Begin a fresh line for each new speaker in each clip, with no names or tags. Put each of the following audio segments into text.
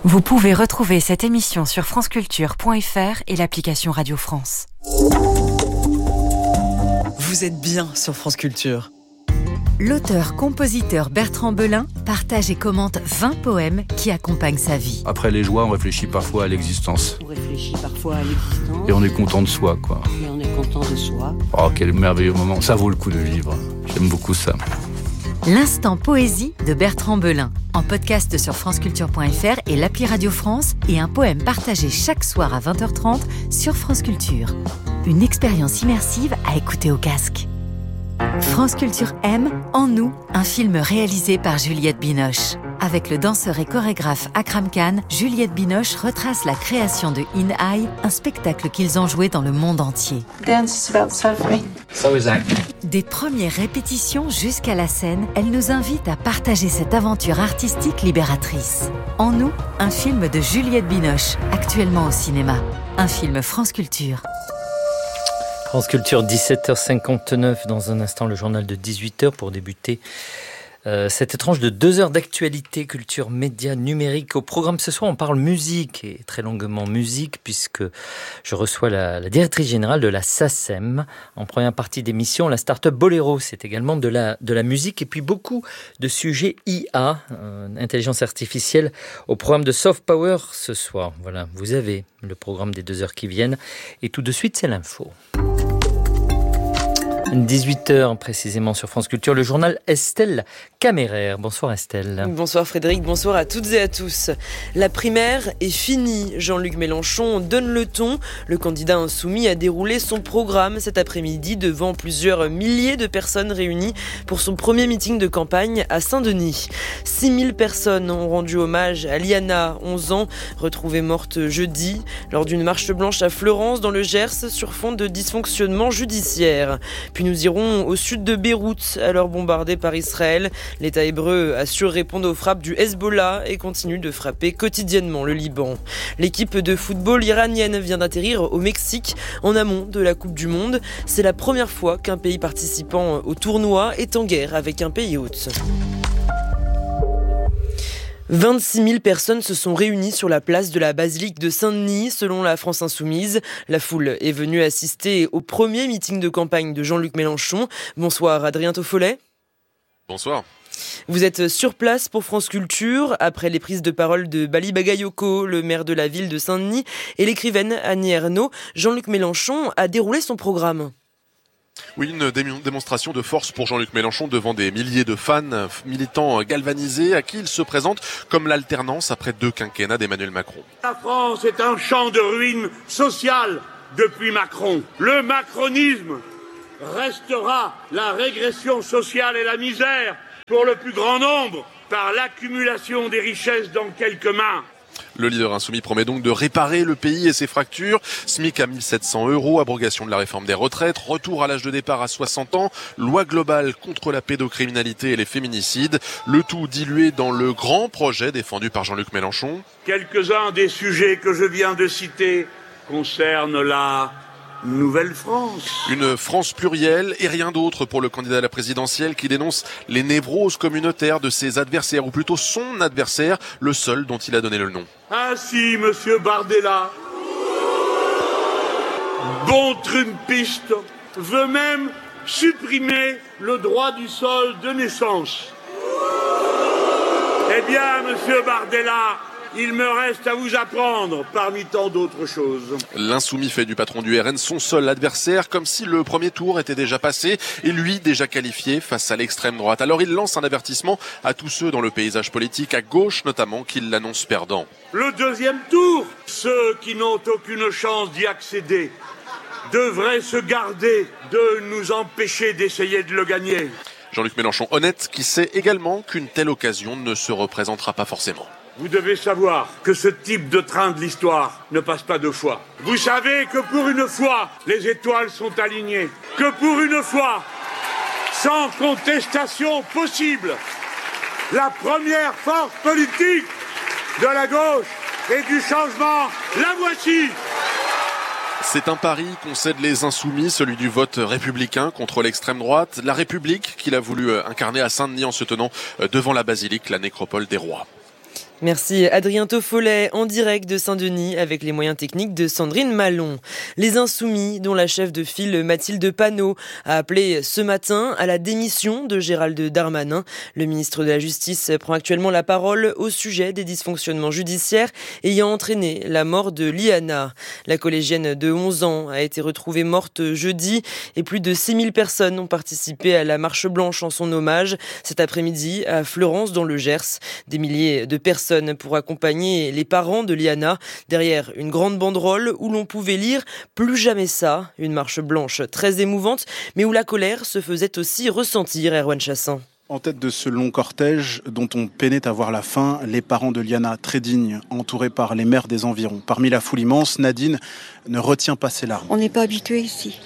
Vous pouvez retrouver cette émission sur franceculture.fr et l'application Radio France.
Vous êtes bien sur France Culture.
L'auteur-compositeur Bertrand Belin partage et commente 20 poèmes qui accompagnent sa vie.
Après les joies, on réfléchit parfois à l'existence.
On réfléchit parfois à l'existence.
Et on est content de soi, quoi.
Et on est content de soi.
Oh, quel merveilleux moment. Ça vaut le coup de vivre. J'aime beaucoup ça.
L'instant poésie de Bertrand Belin, en podcast sur franceculture.fr et l'appli Radio France, et un poème partagé chaque soir à 20h30 sur France Culture. Une expérience immersive à écouter au casque. France Culture aime En nous, un film réalisé par Juliette Binoche. Avec le danseur et chorégraphe Akram Khan, Juliette Binoche retrace la création de In High, un spectacle qu'ils ont joué dans le monde entier.
Dance is about suffering.
So is acting.
Des premières répétitions jusqu'à la scène, elle nous invite à partager cette aventure artistique libératrice. En nous, un film de Juliette Binoche, actuellement au cinéma. Un film France Culture.
France Culture, 17h59, dans un instant le journal de 18h pour débuter cette tranche de 2 heures d'actualité, culture, médias, numérique. Au programme ce soir, on parle musique, et très longuement musique, puisque je reçois la directrice générale de la SACEM. En première partie d'émission, la start-up Bolero, c'est également de la musique, et puis beaucoup de sujets IA, intelligence artificielle, au programme de Soft Power ce soir. Voilà, vous avez le programme des 2 heures qui viennent, et tout de suite, c'est l'info. 18h précisément sur France Culture, le journal Estelle Caméraire. Bonsoir Estelle.
Bonsoir Frédéric, bonsoir à toutes et à tous. La primaire est finie. Jean-Luc Mélenchon donne le ton. Le candidat insoumis a déroulé son programme cet après-midi devant plusieurs milliers de personnes réunies pour son premier meeting de campagne à Saint-Denis. 6000 personnes ont rendu hommage à Liana, 11 ans, retrouvée morte jeudi lors d'une marche blanche à Fleurance dans le Gers sur fond de dysfonctionnement judiciaire. Puis nous irons au sud de Beyrouth, alors bombardé par Israël. L'État hébreu assure répondre aux frappes du Hezbollah et continue de frapper quotidiennement le Liban. L'équipe de football iranienne vient d'atterrir au Mexique en amont de la Coupe du Monde. C'est la première fois qu'un pays participant au tournoi est en guerre avec un pays hôte. 26 000 personnes se sont réunies sur la place de la basilique de Saint-Denis, selon la France Insoumise. La foule est venue assister au premier meeting de campagne de Jean-Luc Mélenchon. Bonsoir Adrien Toffollet.
Bonsoir.
Vous êtes sur place pour France Culture, après les prises de parole de Bali Bagayoko, le maire de la ville de Saint-Denis, et l'écrivaine Annie Ernaux. Jean-Luc Mélenchon a déroulé son programme.
Oui, une démonstration de force pour Jean-Luc Mélenchon devant des milliers de fans, militants galvanisés, à qui il se présente comme l'alternance après 2 quinquennats d'Emmanuel Macron.
La France est un champ de ruines sociales depuis Macron. Le macronisme restera la régression sociale et la misère pour le plus grand nombre par l'accumulation des richesses dans quelques mains.
Le leader insoumis promet donc de réparer le pays et ses fractures. SMIC à 1 700 €, abrogation de la réforme des retraites, retour à l'âge de départ à 60 ans, loi globale contre la pédocriminalité et les féminicides. Le tout dilué dans le grand projet défendu par Jean-Luc Mélenchon.
Quelques-uns des sujets que je viens de citer concernent la Nouvelle-France.
Une France plurielle et rien d'autre pour le candidat à la présidentielle qui dénonce les névroses communautaires de ses adversaires, ou plutôt son adversaire, le seul dont il a donné le nom.
Ainsi, monsieur Bardella, bon trumpiste, veut même supprimer le droit du sol de naissance. Eh bien, monsieur Bardella, il me reste à vous apprendre parmi tant d'autres choses.
L'insoumis fait du patron du RN son seul adversaire, comme si le premier tour était déjà passé et lui déjà qualifié face à l'extrême droite. Alors il lance un avertissement à tous ceux dans le paysage politique, à gauche notamment, qui l'annoncent perdant.
Le deuxième tour, ceux qui n'ont aucune chance d'y accéder devraient se garder de nous empêcher d'essayer de le gagner.
Jean-Luc Mélenchon honnête, qui sait également qu'une telle occasion ne se représentera pas forcément.
Vous devez savoir que ce type de train de l'histoire ne passe pas 2 fois. Vous savez que pour une fois, les étoiles sont alignées. Que pour une fois, sans contestation possible, la première force politique de la gauche et du changement, la voici.
C'est un pari qu'ont cèdent les insoumis, celui du vote républicain contre l'extrême droite. La République qu'il a voulu incarner à Saint-Denis en se tenant devant la basilique, la nécropole des rois.
Merci Adrien Toffolet en direct de Saint-Denis avec les moyens techniques de Sandrine Malon. Les Insoumis, dont la chef de file Mathilde Panot a appelé ce matin à la démission de Gérald Darmanin. Le ministre de la Justice prend actuellement la parole au sujet des dysfonctionnements judiciaires ayant entraîné la mort de Liana. La collégienne de 11 ans a été retrouvée morte jeudi et plus de 6000 personnes ont participé à la marche blanche en son hommage cet après-midi à Fleurance dans le Gers. Des milliers de personnes pour accompagner les parents de Liana derrière une grande banderole où l'on pouvait lire « Plus jamais ça », une marche blanche très émouvante, mais où la colère se faisait aussi ressentir, Erwan Chassin.
En tête de ce long cortège dont on peinait à voir la fin, les parents de Liana, très dignes, entourés par les maires des environs. Parmi la foule immense, Nadine ne retient pas ses larmes.
On n'est pas habitué ici.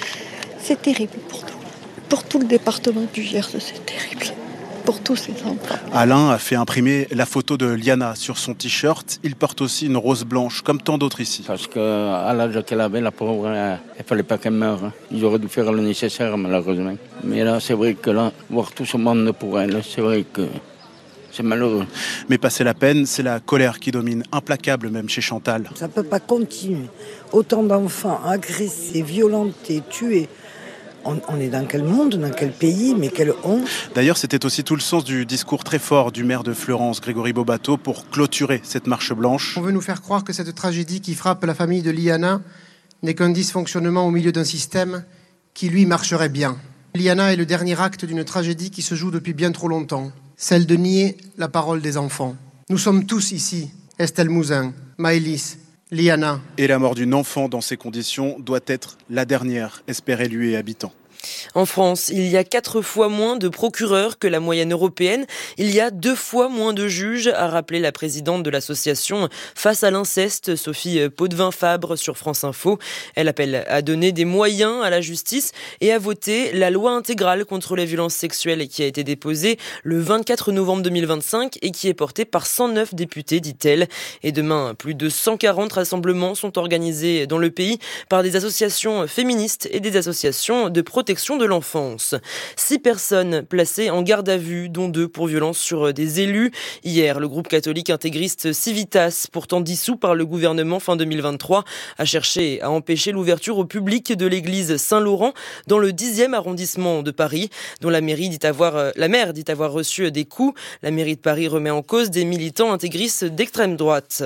C'est terrible pour nous. Pour tout le département du Gers, c'est terrible. Pour tous ces enfants.
Alain a fait imprimer la photo de Liana sur son t-shirt. Il porte aussi une rose blanche, comme tant d'autres ici.
Parce qu'à l'âge qu'elle avait, la pauvre, il ne fallait pas qu'elle meure. Ils auraient dû faire le nécessaire, malheureusement. Mais là, c'est vrai que là, voir tout ce monde pour elle, c'est vrai que c'est malheureux. Mais passer la peine, c'est la colère qui domine, implacable même chez Chantal.
Ça ne peut pas continuer. Autant d'enfants agressés, violentés, tués. On est dans quel monde, dans quel pays, mais quelle honte.
D'ailleurs, c'était aussi tout le sens du discours très fort du maire de Fleurance, Grégory Bobato, pour clôturer cette marche blanche.
On veut nous faire croire que cette tragédie qui frappe la famille de Liana n'est qu'un dysfonctionnement au milieu d'un système qui, lui, marcherait bien. Liana est le dernier acte d'une tragédie qui se joue depuis bien trop longtemps, celle de nier la parole des enfants. Nous sommes tous ici, Estelle Mouzin, Maëlys, Liana.
Et la mort d'une enfant dans ces conditions doit être la dernière, espère élus et habitants.
En France, il y a 4 fois moins de procureurs que la moyenne européenne. Il y a 2 fois moins de juges, a rappelé la présidente de l'association Face à l'inceste, Sophie Potvin-Fabre, sur France Info. Elle appelle à donner des moyens à la justice et à voter la loi intégrale contre les violences sexuelles qui a été déposée le 24 novembre 2025 et qui est portée par 109 députés, dit-elle. Et demain, plus de 140 rassemblements sont organisés dans le pays par des associations féministes et des associations de protection de l'enfance. 6 personnes placées en garde à vue, dont 2 pour violence sur des élus. Hier, le groupe catholique intégriste Civitas, pourtant dissous par le gouvernement fin 2023, a cherché à empêcher l'ouverture au public de l'église Saint-Laurent dans le 10e arrondissement de Paris, dont la maire dit avoir reçu des coups. La mairie de Paris remet en cause des militants intégristes d'extrême droite.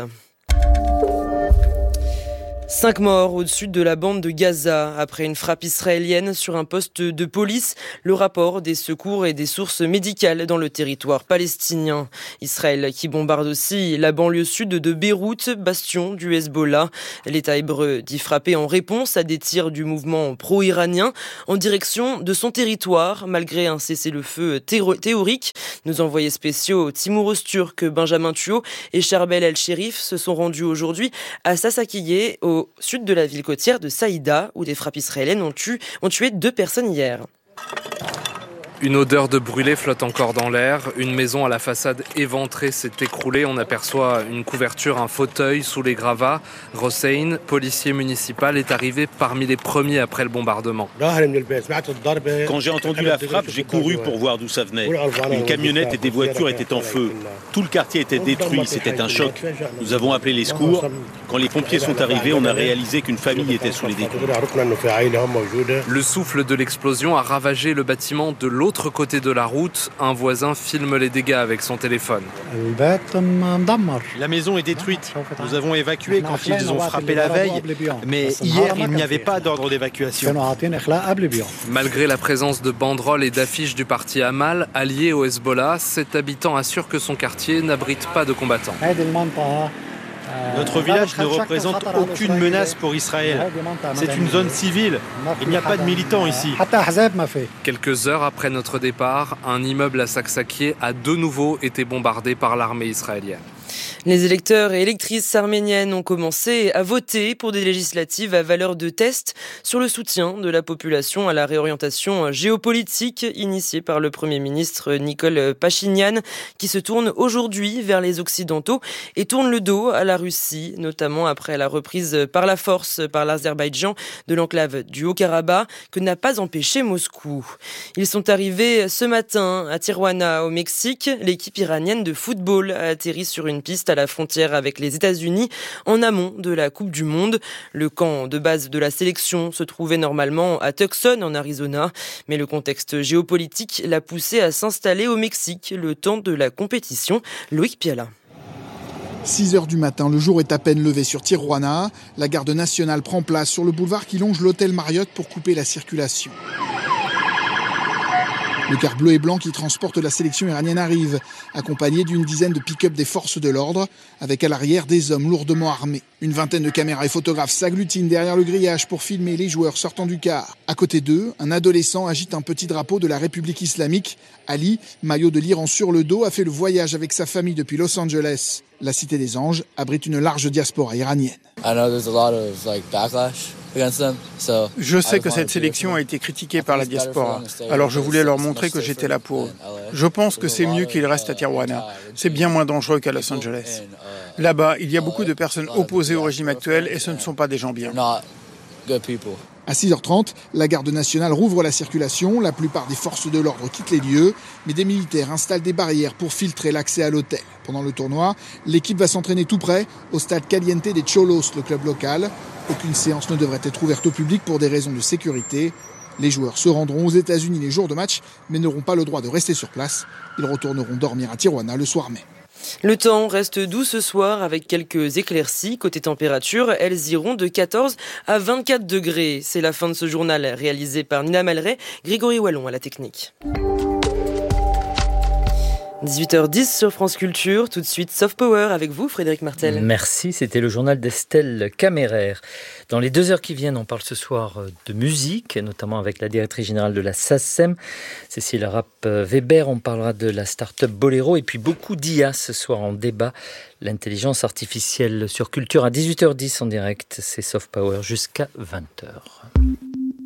5 morts au-dessus de la bande de Gaza après une frappe israélienne sur un poste de police. Le rapport des secours et des sources médicales dans le territoire palestinien. Israël qui bombarde aussi la banlieue sud de Beyrouth, bastion du Hezbollah. L'État hébreu dit frapper en réponse à des tirs du mouvement pro-iranien en direction de son territoire, malgré un cessez-le-feu théorique. Nos envoyés spéciaux Timur Öztürk, Benjamin Thuot et Charbel El-Sherif se sont rendus aujourd'hui à Sassakiyeh, au sud de la ville côtière de Saïda, où des frappes israéliennes ont tué 2 personnes hier.
Une odeur de brûlé flotte encore dans l'air. Une maison à la façade éventrée s'est écroulée. On aperçoit une couverture, un fauteuil sous les gravats. Hossein, policier municipal, est arrivé parmi les premiers après le bombardement.
Quand j'ai entendu la frappe, j'ai couru pour voir d'où ça venait. Une camionnette et des voitures étaient en feu. Tout le quartier était détruit. C'était un choc. Nous avons appelé les secours. Quand les pompiers sont arrivés, on a réalisé qu'une famille était sous les dégâts.
Le souffle de l'explosion a ravagé le bâtiment de l'autre côté de la route. Un voisin filme les dégâts avec son téléphone.
La maison est détruite. Nous avons évacué quand ils ont frappé la veille, mais hier il n'y avait pas d'ordre d'évacuation.
Malgré la présence de banderoles et d'affiches du parti Amal, allié au Hezbollah, cet habitant assure que son quartier n'abrite pas de combattants.
Notre village ne représente aucune menace pour Israël. C'est une zone civile. Il n'y a pas de militants ici.
Quelques heures après notre départ, un immeuble à Saksakiyeh a de nouveau été bombardé par l'armée israélienne.
Les électeurs et électrices arméniennes ont commencé à voter pour des législatives à valeur de test sur le soutien de la population à la réorientation géopolitique initiée par le Premier ministre Nikol Pachinian, qui se tourne aujourd'hui vers les Occidentaux et tourne le dos à la Russie, notamment après la reprise par la force par l'Azerbaïdjan de l'enclave du Haut-Karabakh, que n'a pas empêché Moscou. Ils sont arrivés ce matin à Tijuana, au Mexique. L'équipe iranienne de football a atterri sur une piste à la frontière avec les États-Unis, en amont de la Coupe du Monde. Le camp de base de la sélection se trouvait normalement à Tucson, en Arizona, mais le contexte géopolitique l'a poussé à s'installer au Mexique le temps de la compétition. Loïc Piala.
6h du matin, le jour est à peine levé sur Tijuana. La garde nationale prend place sur le boulevard qui longe l'hôtel Marriott pour couper la circulation. Le car bleu et blanc qui transporte la sélection iranienne arrive, accompagné d'une dizaine de pick-up des forces de l'ordre, avec à l'arrière des hommes lourdement armés. Une vingtaine de caméras et photographes s'agglutinent derrière le grillage pour filmer les joueurs sortant du car. À côté d'eux, un adolescent agite un petit drapeau de la République islamique. Ali, maillot de l'Iran sur le dos, a fait le voyage avec sa famille depuis Los Angeles. La Cité des Anges abrite une large diaspora iranienne.
Je sais que cette sélection a été critiquée par la diaspora, alors je voulais leur montrer que j'étais là pour eux. Je pense que c'est mieux qu'ils restent à Tijuana. C'est bien moins dangereux qu'à Los Angeles. Là-bas, il y a beaucoup de personnes opposées au régime actuel et ce ne sont pas des gens bien.
À 6h30, la garde nationale rouvre la circulation. La plupart des forces de l'ordre quittent les lieux, mais des militaires installent des barrières pour filtrer l'accès à l'hôtel. Pendant le tournoi, l'équipe va s'entraîner tout près, au stade Caliente des Cholos, le club local. Aucune séance ne devrait être ouverte au public pour des raisons de sécurité. Les joueurs se rendront aux États-Unis les jours de match, mais n'auront pas le droit de rester sur place. Ils retourneront dormir à Tijuana le soir même.
Le temps reste doux ce soir avec quelques éclaircies. Côté température, elles iront de 14 à 24 degrés. C'est la fin de ce journal réalisé par Nina Malray, Grégory Wallon à la technique. 18h10 sur France Culture, tout de suite Soft Power avec vous Frédéric Martel.
Merci, c'était le journal d'Estelle Caméraire. Dans les 2 heures qui viennent, on parle ce soir de musique, notamment avec la directrice générale de la SACEM, Cécile Rapp-Weber. On parlera de la start-up Bolero et puis beaucoup d'IA ce soir en débat. L'intelligence artificielle sur Culture à 18h10 en direct, c'est Soft Power jusqu'à 20h.